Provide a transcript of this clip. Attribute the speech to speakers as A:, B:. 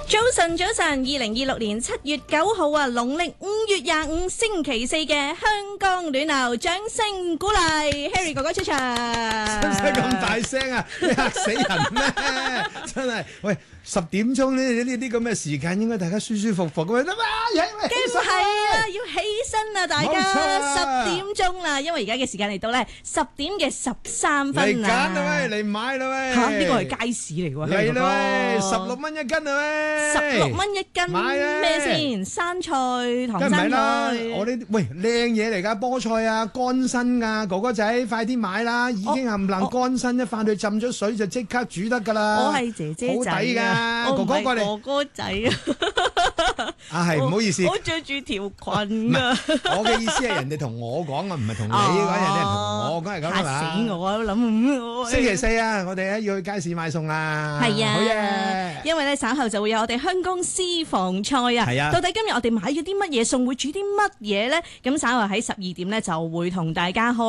A: 早晨，2026年7月9號啊，農曆5月25星期四嘅香港暖流，掌聲鼓勵 Harry 哥哥出場。
B: 使唔使咁大聲啊？你嚇死人咩？真係，喂，10點鐘呢啲咁嘅時間，應該大家舒舒服服咁樣得嘛？
A: 梗唔係啊，要起身啊，大家10點鐘啦，因為而家嘅時間嚟到咧10點嘅13分
B: 嚟揀啦喂，嚟買啦喂。
A: 嚇，呢個係街市嚟喎，
B: 嚟啦喂，16蚊一斤啊喂
A: ，16蚊一斤，咩先？生菜、唐生菜，
B: 我呢喂靚嘢嚟㗎，菠菜啊，乾身㗎，哥哥仔快啲買啦，已經冚唪唥乾身，一翻去浸咗水就即刻煮得㗎啦。
A: 我係姐姐仔啊，
B: 好抵㗎，哥哥過嚟。
A: 哥哥仔啊。
B: 啊係，唔好意思，
A: 我着住條裙啊！
B: 我嘅意思係人哋同我講啊，唔係同你講，人哋同我講係咁啊嘛。
A: 嚇死我啊！都諗
B: 星期四啊，我哋咧要去街市買餸啦。
A: 係啊，
B: 好嘢！
A: 因為咧稍後就會有我哋香港私房菜啊。
B: 係啊，
A: 到底今日我哋買咗啲乜嘢餸，會煮啲乜嘢咧？咁稍後喺12點咧就會同大家開